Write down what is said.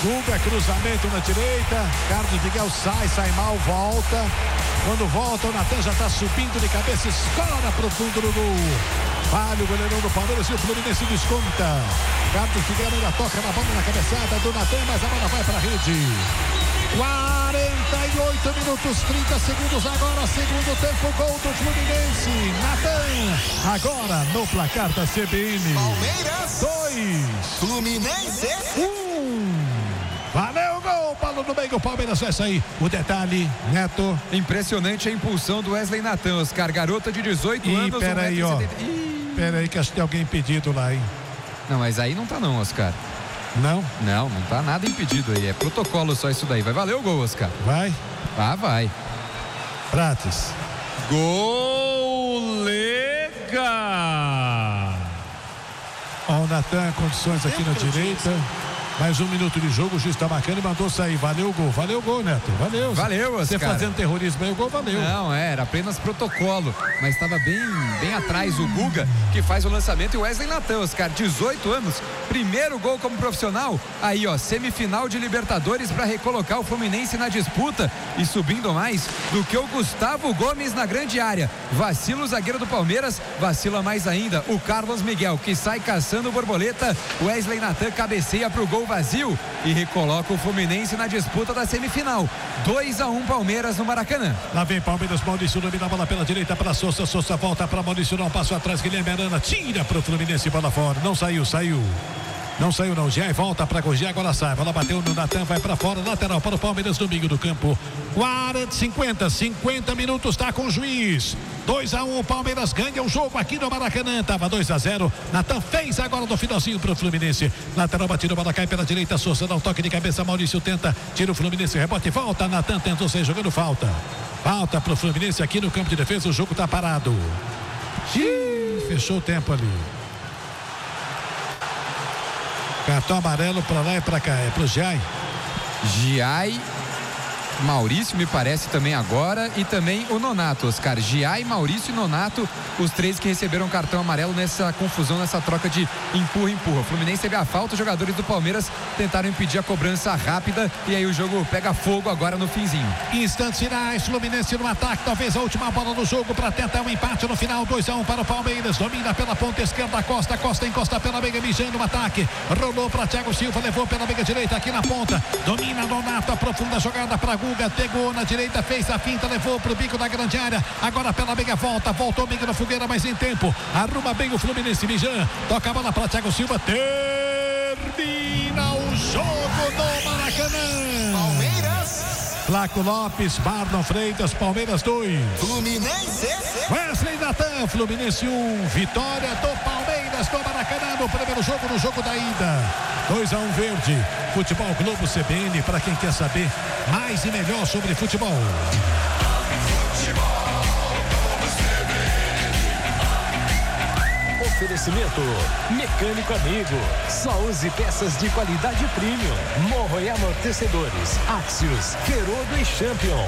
Guga, cruzamento na direita. Carlos Miguel sai mal, volta. Quando volta, o Natan já está subindo de cabeça, escora pro fundo do gol. Vale o goleirão do Palmeiras e o Fluminense desconta. Carlos Figueiredo ainda toca na bola na cabeçada do Natan, mas a bola vai para a rede. 48 minutos, 30 segundos agora, segundo tempo, gol do Fluminense. Natan, agora no placar da CBN. Palmeiras 2, Fluminense 1. Valeu, gol, Paulo no meio, o Palmeiras vai sair. O detalhe, Neto. Impressionante a impulsão do Wesley Natan, Oscar, garota de 18 anos. Peraí, ó. Peraí que acho que tem alguém impedido lá, hein? Não, mas aí não tá não, Oscar. Não? Não tá nada impedido aí, é protocolo só isso daí. Vai valer o gol, Oscar. Vai? Vai. Prates. Gol, lega! Ó, o Natan, condições aqui na direita. Mais 1 minuto de jogo, o juiz está marcando e mandou sair. Valeu o gol, Neto. Valeu. Valeu, Oscar. Você fazendo terrorismo aí, o gol valeu. Não, era apenas protocolo. Mas estava bem atrás o Guga, que faz o lançamento, e o Wesley Natan, Oscar, 18 anos, primeiro gol como profissional. Aí, ó, semifinal de Libertadores para recolocar o Fluminense na disputa e subindo mais do que o Gustavo Gomes na grande área. Vacila o zagueiro do Palmeiras, vacila mais ainda o Carlos Miguel, que sai caçando borboleta. Wesley Natan cabeceia pro gol vazio e recoloca o Fluminense na disputa da semifinal. 2-1 Palmeiras no Maracanã. Lá vem Palmeiras, Maurício domina a bola pela direita para Sousa, Sousa volta para Maurício, não passou atrás, Guilherme Arana tira para o Fluminense, bola fora, não saiu. Não saiu não, Gia volta para Gogé, agora sai, bola bateu no Natan, vai para fora, lateral para o Palmeiras no meio do campo. 50 minutos, tá com o juiz. 2-1, o Palmeiras ganha o jogo aqui no Maracanã, tava 2-0, Natan fez agora no finalzinho pro Fluminense, lateral batido, bola cai pela direita, Sousa dá um toque de cabeça, Maurício tenta, tira o Fluminense, rebote, volta, Natan tentou sair jogando falta pro Fluminense aqui no campo de defesa, o jogo tá parado. Fechou o tempo ali. Cartão amarelo pra lá e pra cá, é pro Giai. Maurício me parece também agora, e também o Nonato, Oscar. Giai, Maurício e Nonato, os três que receberam cartão amarelo nessa confusão, nessa troca de empurra. O Fluminense teve a falta, os jogadores do Palmeiras tentaram impedir a cobrança rápida e aí o jogo pega fogo agora no finzinho. Instantes finais, Fluminense no ataque, talvez a última bola do jogo para tentar um empate no final, 2-1 para o Palmeiras, domina pela ponta esquerda, Costa encosta pela meia, mijando no ataque, rolou para Thiago Silva, levou pela meia direita aqui na ponta, domina Nonato, aprofunda a jogada para Guga, pegou na direita, fez a finta, levou pro bico da grande área, agora pela meia voltou Miguel na fogueira, mas em tempo, arruma bem o Fluminense, Mijan, toca a bola para Thiago Silva, termina o jogo no Maracanã. Palmeiras Flaco Lopes, Marlon Freitas, Palmeiras 2 Fluminense Wesley Natan, Fluminense 1, vitória do Palmeiras no Maracanã no primeiro jogo, no jogo da ida. 2-1 verde. Futebol Globo CBN para quem quer saber mais e melhor sobre futebol. Oferecimento Mecânico Amigo. Só use peças de qualidade premium. Morro e amortecedores. Axios, Ferodo e Champion.